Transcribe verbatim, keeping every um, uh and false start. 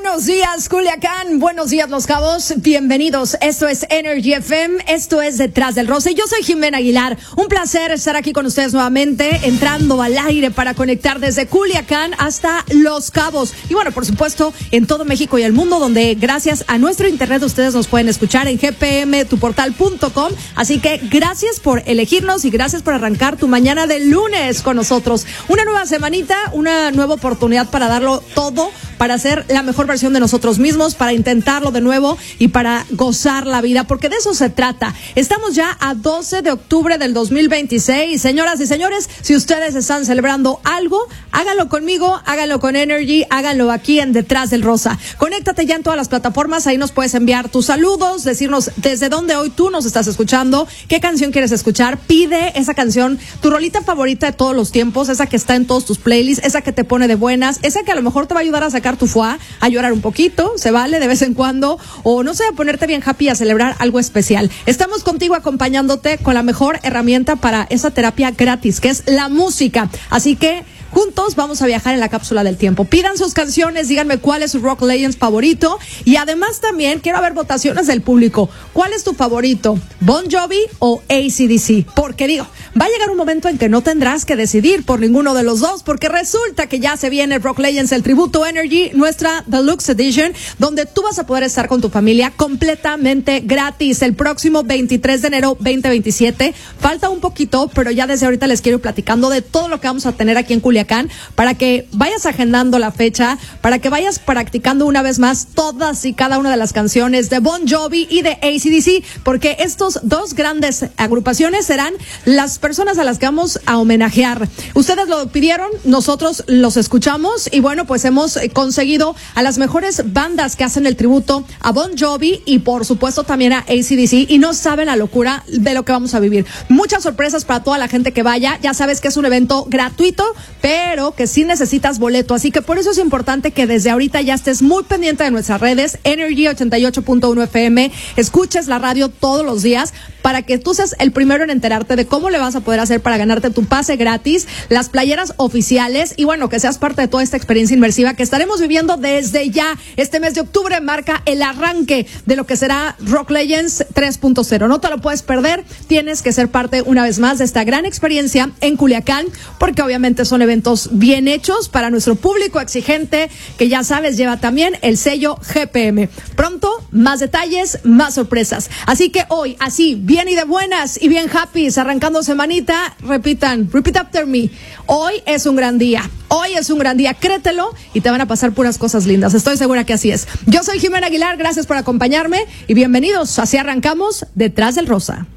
Buenos días, Culiacán. Buenos días, Los Cabos. Bienvenidos. Esto es Energy F M. Esto es Detrás del Rosa. Y yo soy Jimena Aguilar. Un placer estar aquí con ustedes nuevamente, entrando al aire para conectar desde Culiacán hasta Los Cabos. Y bueno, por supuesto, en todo México y el mundo, donde gracias a nuestro internet ustedes nos pueden escuchar en g p m tu portal punto com. Así que gracias por elegirnos y gracias por arrancar tu mañana de lunes con nosotros. Una nueva semanita, una nueva oportunidad para darlo todo, para hacer la mejor versión de nosotros mismos, para intentarlo de nuevo y para gozar la vida, porque de eso se trata. Estamos ya a doce de octubre del dos mil veintiséis. Señoras y señores, si ustedes están celebrando algo, háganlo conmigo, háganlo con Energy, háganlo aquí en Detrás del Rosa. Conéctate ya en todas las plataformas, ahí nos puedes enviar tus saludos, decirnos desde dónde hoy tú nos estás escuchando, qué canción quieres escuchar, pide esa canción, tu rolita favorita de todos los tiempos, esa que está en todos tus playlists, esa que te pone de buenas, esa que a lo mejor te va a ayudar a sacar tu foie, a llorar un poquito, se vale de vez en cuando, o no sé, a ponerte bien happy, a celebrar algo especial. Estamos contigo acompañándote con la mejor herramienta para esa terapia gratis, que es la música. Así que juntos vamos a viajar en la cápsula del tiempo. Pidan sus canciones, díganme cuál es su Rock Legends favorito. Y además también quiero ver votaciones del público. ¿Cuál es tu favorito? ¿Bon Jovi o A C D C? Porque digo, va a llegar un momento en que no tendrás que decidir por ninguno de los dos, porque resulta que ya se viene Rock Legends, el tributo Energy, nuestra Deluxe Edition, donde tú vas a poder estar con tu familia completamente gratis el próximo veintitrés de enero veinte veintisiete. Falta un poquito, pero ya desde ahorita les quiero ir platicando de todo lo que vamos a tener aquí en Culiacán, para que vayas agendando la fecha, para que vayas practicando una vez más todas y cada una de las canciones de Bon Jovi y de A C D C, porque estos dos grandes agrupaciones serán las personas a las que vamos a homenajear. Ustedes lo pidieron, nosotros los escuchamos y bueno, pues hemos conseguido a las mejores bandas que hacen el tributo a Bon Jovi y por supuesto también a A C D C, y no saben la locura de lo que vamos a vivir. Muchas sorpresas para toda la gente que vaya. Ya sabes que es un evento gratuito, pero que sí necesitas boleto, así que por eso es importante que desde ahorita ya estés muy pendiente de nuestras redes, Energy ochenta y ocho punto uno F M, escuches la radio todos los días, para que tú seas el primero en enterarte de cómo le vas a poder hacer para ganarte tu pase gratis, las playeras oficiales y bueno, que seas parte de toda esta experiencia inmersiva que estaremos viviendo desde ya. Este mes de octubre marca el arranque de lo que será Rock Legends tres punto cero. No te lo puedes perder, tienes que ser parte una vez más de esta gran experiencia en Culiacán, porque obviamente son eventos bien hechos para nuestro público exigente, que ya sabes, lleva también el sello G P M. Pronto, más detalles, más sorpresas. Así que hoy, así, bien y de buenas y bien happy, arrancando semanita, repitan, repeat after me. Hoy es un gran día. Hoy es un gran día, créetelo y te van a pasar puras cosas lindas. Estoy segura que así es. Yo soy Jimena Aguilar, gracias por acompañarme y bienvenidos. Así arrancamos Detrás del Rosa.